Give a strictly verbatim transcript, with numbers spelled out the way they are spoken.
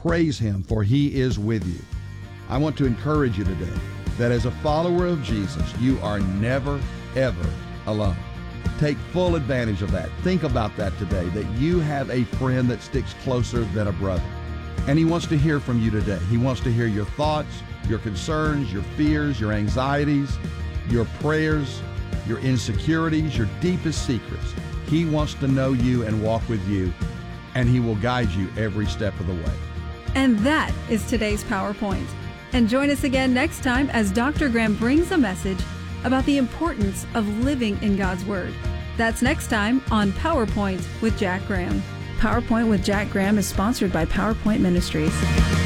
praise Him, for He is with you. I want to encourage you today that as a follower of Jesus, you are never, ever alone. Take full advantage of that. Think about that today, that you have a friend that sticks closer than a brother. And He wants to hear from you today. He wants to hear your thoughts, your concerns, your fears, your anxieties, your prayers, your insecurities, your deepest secrets. He wants to know you and walk with you, and He will guide you every step of the way. And that is today's PowerPoint. And join us again next time as Doctor Graham brings a message about the importance of living in God's Word. That's next time on PowerPoint with Jack Graham. PowerPoint with Jack Graham is sponsored by PowerPoint Ministries.